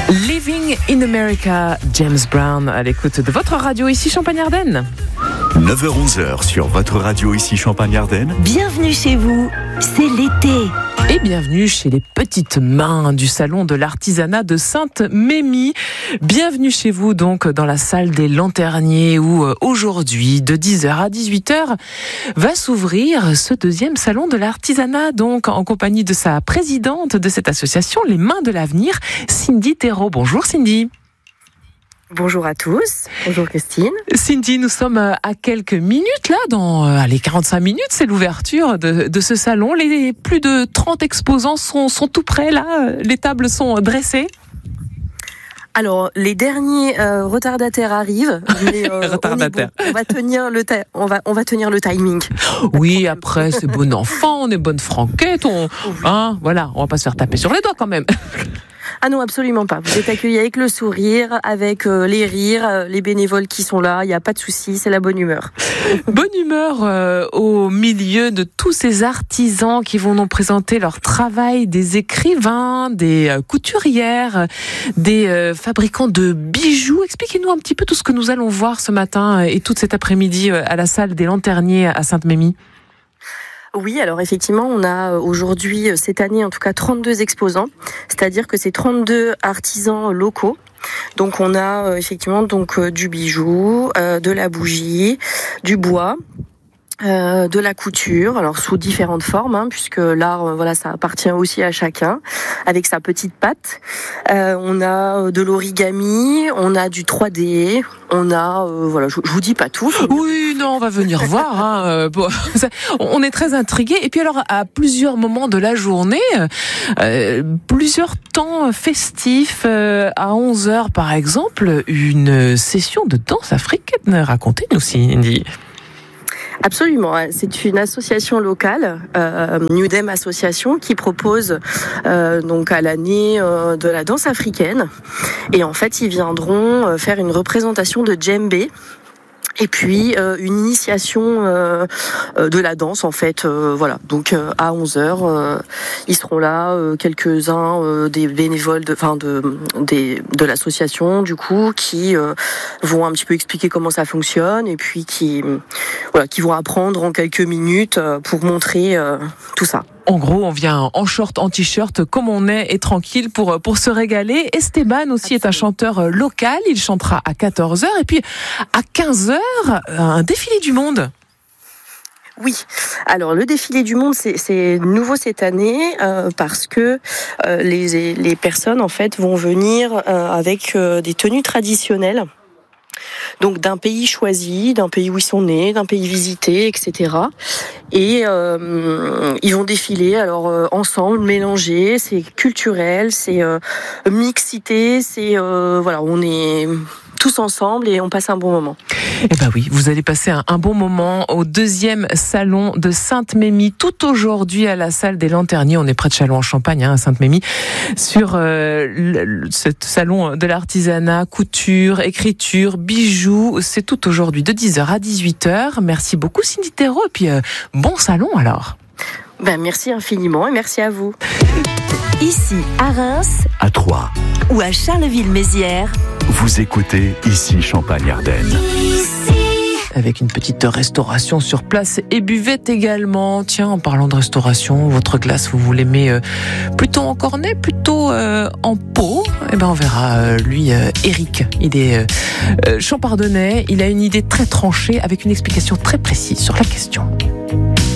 Living in America, James Brown à l'écoute de votre radio ici Champagne-Ardenne. 9h-11h sur votre radio ici Champagne-Ardenne. Bienvenue chez vous, c'est l'été. Et bienvenue chez les petites mains du salon de l'artisanat de Sainte-Mémie. Bienvenue chez vous donc dans la salle des Lanterniers où aujourd'hui de 10h à 18h va s'ouvrir ce deuxième salon de l'artisanat, donc en compagnie de sa présidente de cette association, Les Mains de l'Avenir, Cindy Thérault. Bonjour Cindy. Bonjour à tous, bonjour Christine. Cindy, nous sommes à quelques minutes là, dans les 45 minutes, c'est l'ouverture de ce salon. Les plus de 30 exposants sont tout prêts là, les tables sont dressées. Alors, les derniers retardataires arrivent, mais retardataires. On va tenir le timing. Oui, après c'est bon enfant, on est bonne franquette, voilà, on va pas se faire taper sur les doigts quand même. Ah non, absolument pas. Vous êtes accueillis avec le sourire, avec les rires, les bénévoles qui sont là, il n'y a pas de souci, c'est la bonne humeur. Bonne humeur au milieu de tous ces artisans qui vont nous présenter leur travail, des écrivains, des couturières, des fabricants de bijoux. Expliquez-nous un petit peu tout ce que nous allons voir ce matin et tout cet après-midi à la salle des Lanterniers à Sainte-Mémie. Oui, alors effectivement, on a aujourd'hui, cette année en tout cas, 32 exposants, c'est-à-dire que c'est 32 artisans locaux. Donc on a effectivement du bijou, de la bougie, du bois, de la couture, alors sous différentes formes, puisque l'art, ça appartient aussi à chacun, avec sa petite patte. On a de l'origami, on a du 3D, on a, je vous dis pas tout. Oui, non, on va venir voir. On est très intrigués. Et puis alors, à plusieurs moments de la journée, plusieurs temps festifs, à 11h par exemple, une session de danse africaine. Racontez-nous, Cindy. Absolument, c'est une association locale, New Dem Association, qui propose donc à l'année de la danse africaine. Et en fait, ils viendront faire une représentation de djembé. Et puis une initiation de la danse en fait, Donc à 11h, ils seront là, quelques-uns des bénévoles de l'association du coup, qui vont un petit peu expliquer comment ça fonctionne et puis qui vont apprendre en quelques minutes pour montrer tout ça. En gros, on vient en short, en t-shirt, comme on est, et tranquille pour se régaler. Esteban aussi est un chanteur local. Il chantera à 14h. Et puis, à 15h, un défilé du monde. Oui, alors le défilé du monde, c'est nouveau cette année parce que les personnes, en fait, vont venir avec des tenues traditionnelles. Donc d'un pays choisi, d'un pays où ils sont nés, d'un pays visité, etc. Et ils vont défiler alors ensemble, mélangés, c'est culturel, c'est mixité, c'est on est tous ensemble et on passe un bon moment. Eh ben oui, vous allez passer un bon moment au deuxième salon de Sainte-Mémie, tout aujourd'hui à la salle des Lanterniers. On est près de Châlons-en-Champagne, à Sainte-Mémie, sur ce salon de l'artisanat, couture, écriture, bijoux. C'est tout aujourd'hui de 10h à 18h. Merci beaucoup Cindy Thérault et puis bon salon alors. Merci infiniment et merci à vous. Ici à Reims, À Troyes, ou à Charleville-Mézières. vous écoutez ici Champagne-Ardenne. Avec une petite restauration sur place et buvette également. Tiens, en parlant de restauration, votre glace, vous l'aimez plutôt en cornet, plutôt en pot? Eh ben, on verra. Lui, Eric, il est champardonnais. Il a une idée très tranchée avec une explication très précise sur la question.